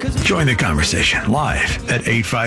Join the conversation live at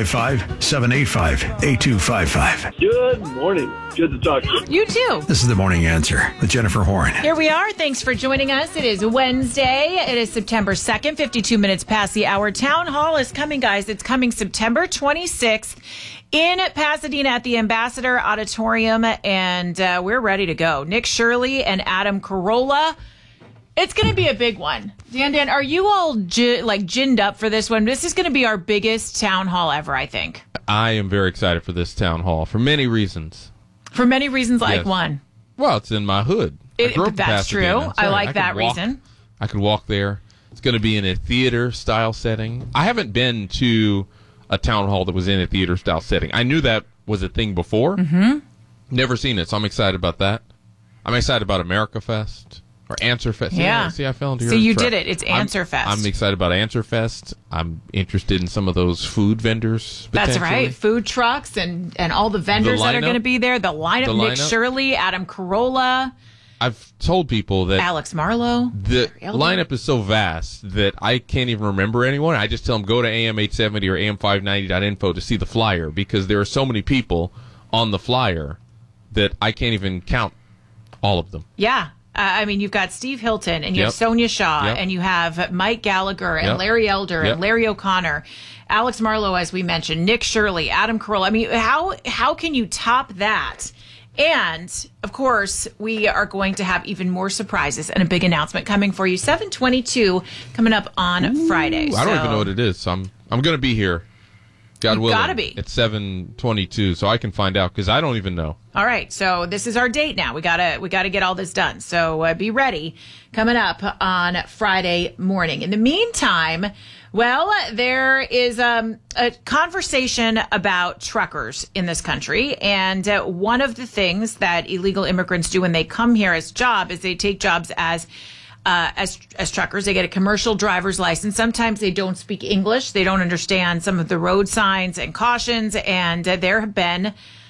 855-785-8255. Good morning. Good to talk to you. You too. This is The Morning Answer with Jennifer Horn. Here we are. Thanks for joining us. It is Wednesday. It is September 2nd, 52 minutes past the hour. Town Hall is coming, guys. It's coming September 26th in Pasadena at the Ambassador Auditorium, and we're ready to go. Nick Shirley and Adam Carolla. It's going to be a big one. Dan, are you all ginned up for this one? This is going to be our biggest town hall ever, I think. I am very excited for this town hall for many reasons. For many reasons, like Yes. one. Well, it's in my hood. I grew up in That's Pasadena. true. I like that walk- reason. I could walk there. It's going to be in a theater-style setting. I haven't been to a town hall that was in a theater-style setting. I knew that was a thing before. Mm-hmm. Never seen it, so I'm excited about that. I'm excited about America Fest. Or Answer Fest. Yeah. See, I fell into your So you trap. did it. It's Answer Fest. I'm excited about Answer Fest. I'm interested in some of those food vendors. That's potentially. right. Food trucks and all the vendors that are lineup. going to be there. The lineup. Nick Shirley, Adam Carolla, I've told people that Alex Marlowe. the lineup is so vast that I can't even remember anyone. I just tell them go to AM870 or AM590.info to see the flyer because there are so many people on the flyer that I can't even count all of them. Yeah. I mean, you've got Steve Hilton, and you have Yep. Sonia Shaw, Yep. and you have Mike Gallagher, and Yep. Larry Elder, Yep. and Larry O'Connor, Alex Marlowe, as we mentioned, Nick Shirley, Adam Carolla. I mean, how can you top that? And, of course, we are going to have even more surprises and a big announcement coming for you. 7:22 coming up on Friday. I don't even know what it is, so I'm going to be here. God willing. Gotta be. It's 7:22, so I can find out because I don't even know. All right, so this is our date now. We gotta get all this done. So be ready. Coming up on Friday morning. In the meantime, well, there is a conversation about truckers in this country, and one of the things that illegal immigrants do when they come here as job is they take jobs as truckers. They get a commercial driver's license. Sometimes they don't speak English. They don't understand some of the road signs and cautions. And there have been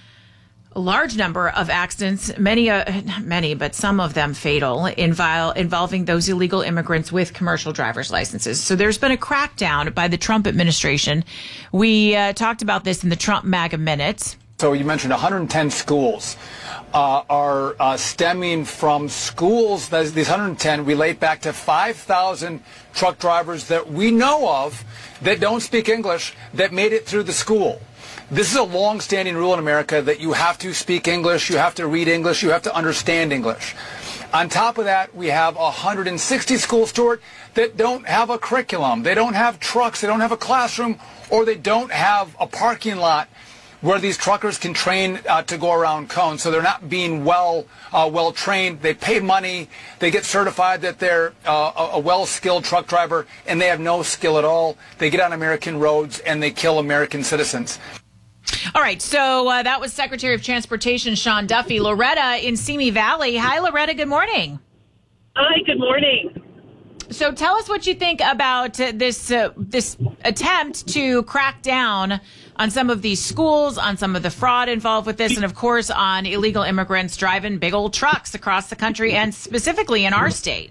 a large number of accidents, not many, but some of them fatal, involving those illegal immigrants with commercial driver's licenses. So there's been a crackdown by the Trump administration. We talked about this in the Trump MAGA Minute. So you mentioned 110 schools are stemming from schools. These 110 relate back to 5,000 truck drivers that we know of that don't speak English that made it through the school. This is a long-standing rule in America that you have to speak English, you have to read English, you have to understand English. On top of that, we have 160 schools, Stuart, that don't have a curriculum. They don't have trucks, they don't have a classroom, or they don't have a parking lot where these truckers can train to go around cones. So they're not being well trained. They pay money. They get certified that they're a well-skilled truck driver, and they have no skill at all. They get on American roads, and they kill American citizens. All right, so that was Secretary of Transportation Sean Duffy. Loretta in Simi Valley. Hi, Loretta. Good morning. Hi, good morning. So tell us what you think about this attempt to crack down on some of these schools, on some of the fraud involved with this, and, of course, on illegal immigrants driving big old trucks across the country and specifically in our state.